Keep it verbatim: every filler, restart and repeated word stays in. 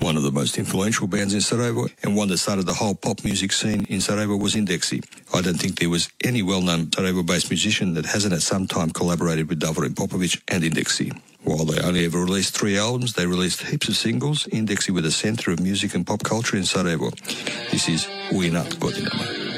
One of the most influential bands in Sarajevo and one that started the whole pop music scene in Sarajevo was Indeksi. I don't think there was any well-known Sarajevo-based musician that hasn't at some time collaborated with Davorin Popovic and Indeksi. While they only ever released three albums, they released heaps of singles. Indeksi were the centre of music and pop culture in Sarajevo. This is Uinat Godinama.